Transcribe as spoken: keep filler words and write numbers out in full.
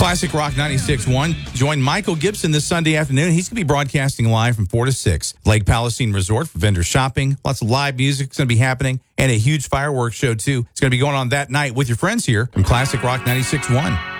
Classic Rock ninety-six point one. Join Michael Gibson this Sunday afternoon. He's going to be broadcasting live from four to six. Lake Palestine Resort for vendor shopping. Lots of live music is going to be happening. And a huge fireworks show, too. It's going to be going on that night with your friends here from Classic Rock ninety-six point one.